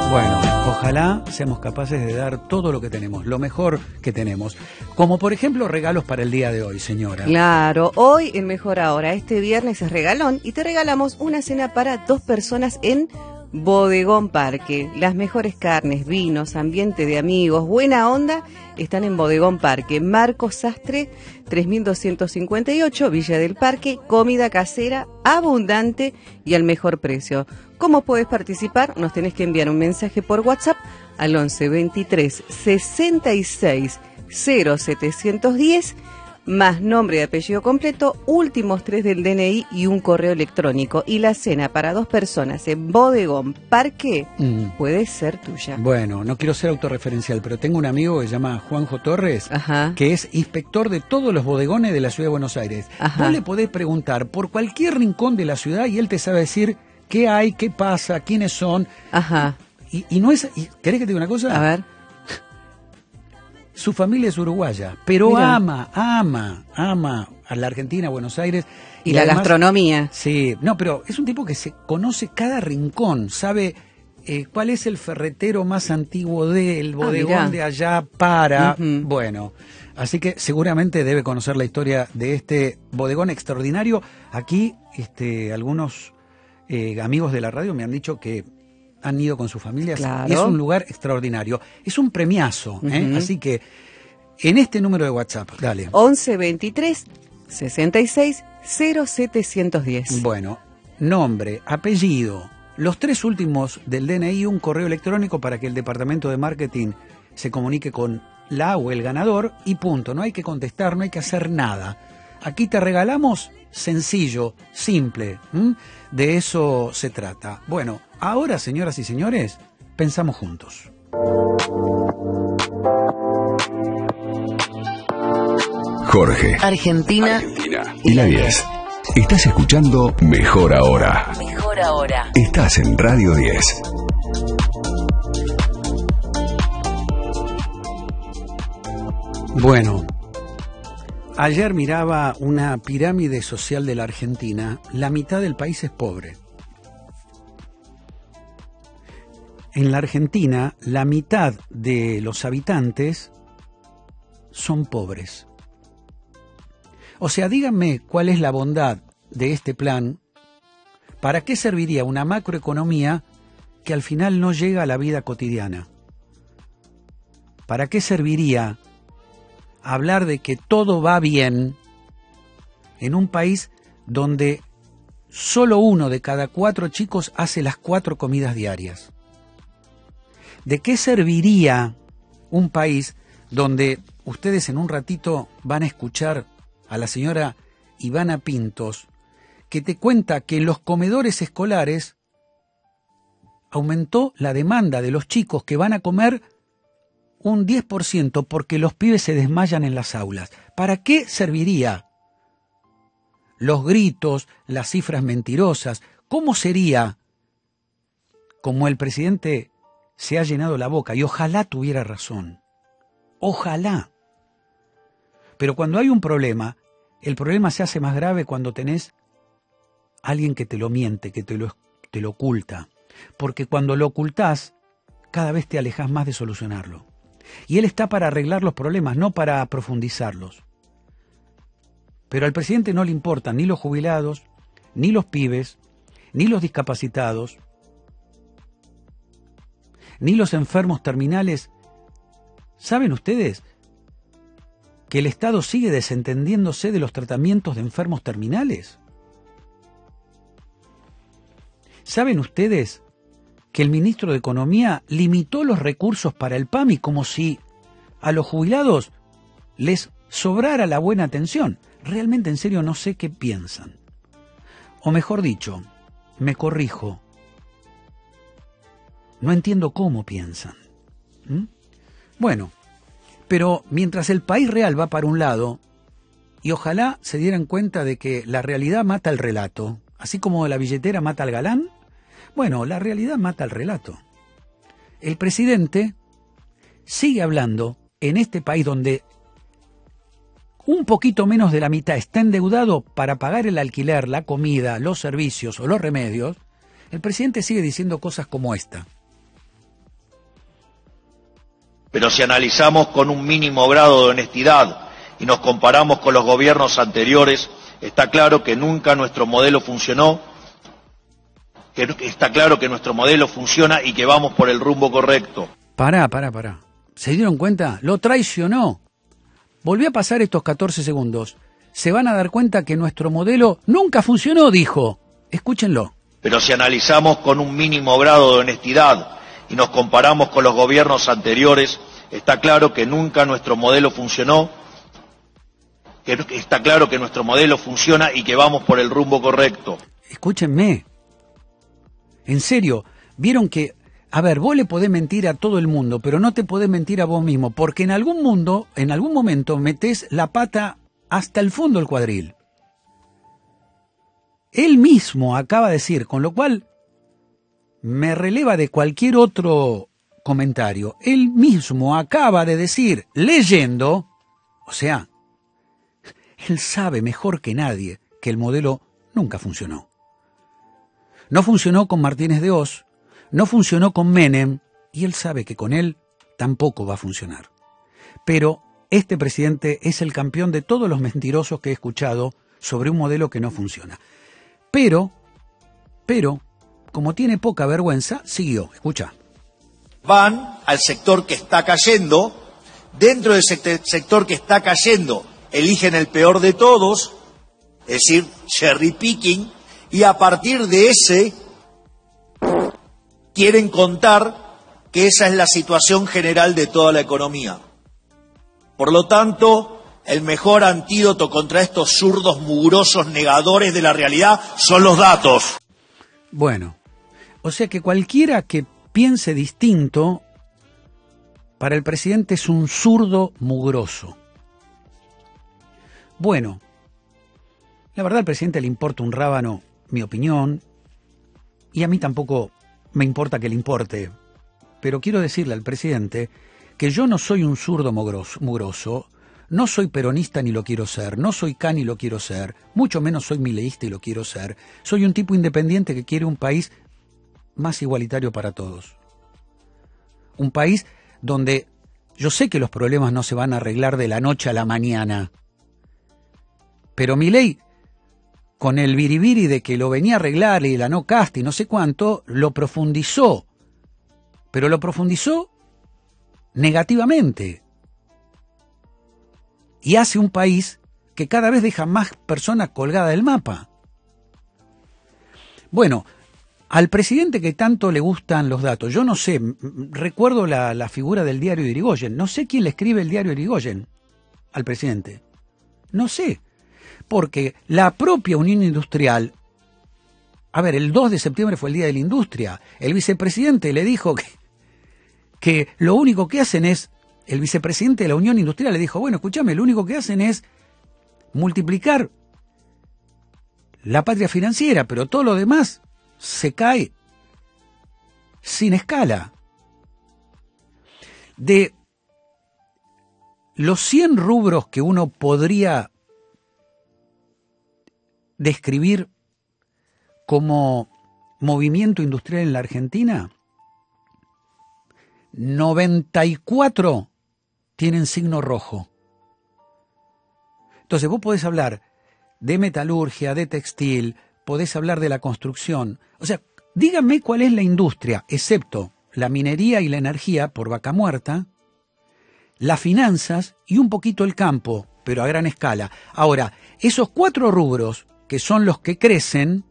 Bueno, ojalá seamos capaces de dar todo lo que tenemos, lo mejor que tenemos. Como por ejemplo regalos para el día de hoy, señora. Claro, hoy en Mejor Ahora, este viernes es regalón y te regalamos una cena para 2 personas en Bodegón Parque. Las mejores carnes, vinos, ambiente de amigos, buena onda, están en Bodegón Parque. Marcos Sastre, 3258, Villa del Parque, comida casera, abundante y al mejor precio. ¿Cómo puedes participar? Nos tenés que enviar un mensaje por WhatsApp al 11 23 66 0710, más nombre y apellido completo, últimos 3 del DNI y un correo electrónico. Y la cena para 2 personas en Bodegón Parque puede ser tuya. Bueno, no quiero ser autorreferencial, pero tengo un amigo que se llama Juanjo Torres, Ajá. que es inspector de todos los bodegones de la ciudad de Buenos Aires. Ajá. Vos le podés preguntar por cualquier rincón de la ciudad y él te sabe decir qué hay, qué pasa, quiénes son. Ajá. Y no es... ¿Querés que te diga una cosa? A ver. Su familia es uruguaya, pero Mira. ama a la Argentina, a Buenos Aires. Y la además, gastronomía. Sí, no, pero es un tipo que se conoce cada rincón, sabe cuál es el ferretero más antiguo del bodegón mirá. de allá para... Ujú. Bueno, así que seguramente debe conocer la historia de este bodegón extraordinario. Aquí algunos amigos de la radio me han dicho que han ido con sus familias. Claro. Y es un lugar extraordinario. Es un premiazo, Ujú. Así que en este número de WhatsApp, dale. 11 23 66 0710. Bueno, nombre, apellido, los 3 últimos del DNI, un correo electrónico para que el departamento de marketing se comunique con la o el ganador y punto. No hay que contestar, no hay que hacer nada. Aquí te regalamos sencillo, simple. De eso se trata. Bueno, ahora, señoras y señores, pensamos juntos. Jorge, Argentina y la 10. Estás escuchando Mejor Ahora. Mejor Ahora. Estás en Radio 10. Bueno, ayer miraba una pirámide social de la Argentina. La mitad del país es pobre. En la Argentina, la mitad de los habitantes son pobres. O sea, díganme cuál es la bondad de este plan. ¿Para qué serviría una macroeconomía que al final no llega a la vida cotidiana? ¿Para qué serviría hablar de que todo va bien en un país donde solo 1 de cada 4 chicos hace las 4 comidas diarias? ¿De qué serviría un país donde ustedes en un ratito van a escuchar a la señora Ivana Pintos, que te cuenta que en los comedores escolares aumentó la demanda de los chicos que van a comer un 10% porque los pibes se desmayan en las aulas? ¿Para qué serviría? Los gritos, las cifras mentirosas. ¿Cómo sería como el presidente se ha llenado la boca? Y ojalá tuviera razón. Ojalá. Pero cuando hay un problema, el problema se hace más grave cuando tenés alguien que te lo miente, que te lo oculta. Porque cuando lo ocultás, cada vez te alejás más de solucionarlo. Y él está para arreglar los problemas, no para profundizarlos. Pero al presidente no le importan ni los jubilados, ni los pibes, ni los discapacitados, ni los enfermos terminales. ¿Saben ustedes que el Estado sigue desentendiéndose de los tratamientos de enfermos terminales? ¿Saben ustedes que el ministro de Economía limitó los recursos para el PAMI como si a los jubilados les sobrara la buena atención? Realmente, en serio, no sé qué piensan. O mejor dicho, me corrijo, no entiendo cómo piensan. Bueno, pero mientras el país real va para un lado, y ojalá se dieran cuenta de que la realidad mata el relato, así como la billetera mata al galán, bueno, la realidad mata el relato. El presidente sigue hablando en este país donde un poquito menos de la mitad está endeudado para pagar el alquiler, la comida, los servicios o los remedios. El presidente sigue diciendo cosas como esta. Pero si analizamos con un mínimo grado de honestidad y nos comparamos con los gobiernos anteriores, está claro que nunca nuestro modelo funcionó, está claro que nuestro modelo funciona y que vamos por el rumbo correcto. Pará. ¿Se dieron cuenta? Lo traicionó. Volvió a pasar estos 14 segundos. Se van a dar cuenta que nuestro modelo nunca funcionó, dijo. Escúchenlo. Pero si analizamos con un mínimo grado de honestidad y nos comparamos con los gobiernos anteriores, está claro que nunca nuestro modelo funcionó, está claro que nuestro modelo funciona y que vamos por el rumbo correcto. Escúchenme. En serio, vieron que, a ver, vos le podés mentir a todo el mundo, pero no te podés mentir a vos mismo, porque en algún momento metés la pata hasta el fondo del cuadril. Él mismo acaba de decir, con lo cual me releva de cualquier otro comentario, él mismo acaba de decir, leyendo, o sea, él sabe mejor que nadie que el modelo nunca funcionó. No funcionó con Martínez de Oz, no funcionó con Menem, y él sabe que con él tampoco va a funcionar. Pero este presidente es el campeón de todos los mentirosos que he escuchado sobre un modelo que no funciona. Pero, como tiene poca vergüenza, siguió. Escucha. Van al sector que está cayendo, dentro del sector que está cayendo, eligen el peor de todos, es decir, cherry picking, y a partir de ese quieren contar que esa es la situación general de toda la economía. Por lo tanto, el mejor antídoto contra estos zurdos mugrosos negadores de la realidad son los datos. Bueno, o sea que cualquiera que piense distinto, para el presidente es un zurdo mugroso. Bueno, la verdad al presidente le importa un rábano mi opinión, y a mí tampoco me importa que le importe, pero quiero decirle al presidente que yo no soy un zurdo mugroso, no soy peronista ni lo quiero ser, no soy K ni lo quiero ser, mucho menos soy mileísta y lo quiero ser, soy un tipo independiente que quiere un país más igualitario para todos. Un país donde yo sé que los problemas no se van a arreglar de la noche a la mañana, pero Milei, con el biribiri de que lo venía a arreglar y la no casta y no sé cuánto, lo profundizó, pero lo profundizó negativamente. Y hace un país que cada vez deja más personas colgadas del mapa. Bueno, al presidente que tanto le gustan los datos, yo no sé, recuerdo la figura del diario de Irigoyen, no sé quién le escribe el diario de Irigoyen al presidente, no sé, porque la propia Unión Industrial, a ver, el 2 de septiembre fue el Día de la Industria, el vicepresidente le dijo que lo único que hacen es, el vicepresidente de la Unión Industrial le dijo, bueno, escúchame, lo único que hacen es multiplicar la patria financiera, pero todo lo demás se cae sin escala. De los 100 rubros que uno podría describir como movimiento industrial en la Argentina, 94 tienen signo rojo. Entonces vos podés hablar de metalurgia, de textil, podés hablar de la construcción. O sea, díganme cuál es la industria, excepto la minería y la energía por vaca muerta, las finanzas y un poquito el campo, pero a gran escala. Ahora, esos 4 rubros, que son los que crecen,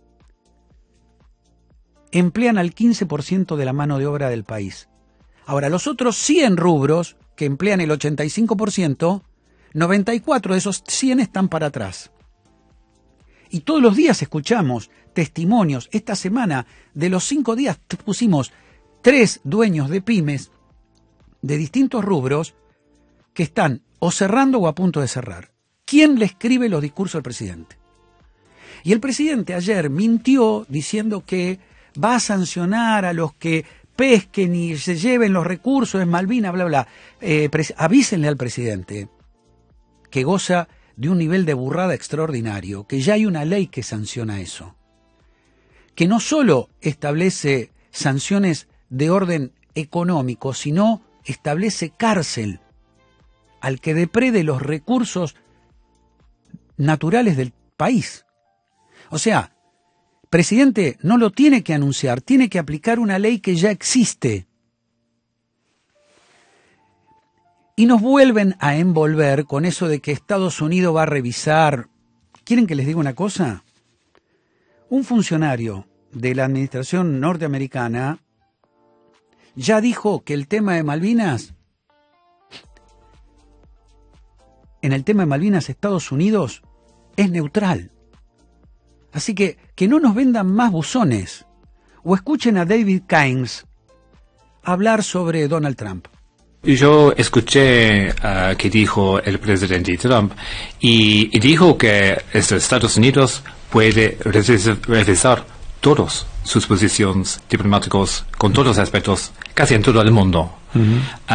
emplean al 15% de la mano de obra del país. Ahora, los otros 100 rubros, que emplean el 85%, 94 de esos 100 están para atrás. Y todos los días escuchamos testimonios. Esta semana, de los 5 días, pusimos 3 dueños de pymes de distintos rubros que están o cerrando o a punto de cerrar. ¿Quién le escribe los discursos al presidente? Y el presidente ayer mintió diciendo que va a sancionar a los que pesquen y se lleven los recursos en Malvinas, bla, bla. Avísenle al presidente que goza de un nivel de burrada extraordinario, que ya hay una ley que sanciona eso, que no solo establece sanciones de orden económico, sino establece cárcel al que deprede los recursos naturales del país. O sea, presidente, no lo tiene que anunciar, tiene que aplicar una ley que ya existe. Y nos vuelven a envolver con eso de que Estados Unidos va a revisar. ¿Quieren que les diga una cosa? Un funcionario de la administración norteamericana ya dijo que el tema de Malvinas, en el tema de Malvinas Estados Unidos es neutral. Así que no nos vendan más buzones o escuchen a David Keynes hablar sobre Donald Trump. Yo escuché que dijo el presidente Trump y dijo que Estados Unidos puede revisar todas sus posiciones diplomáticas con todos los aspectos, casi en todo el mundo.